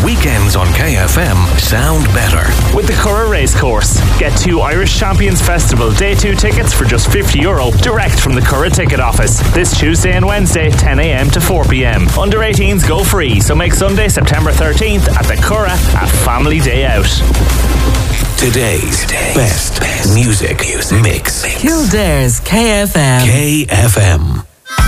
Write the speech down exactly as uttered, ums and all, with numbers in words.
Weekends on K F M sound better. With the Curragh Racecourse. Get two Irish Champions Festival Day two tickets for just fifty euro direct from the Curragh ticket office. This Tuesday and Wednesday, ten a m to four p m. Under eighteens go free, so make Sunday, September thirteenth at the Curragh a family day out. Today's, Today's best, best music, music mix. Kildare's K F M. K F M.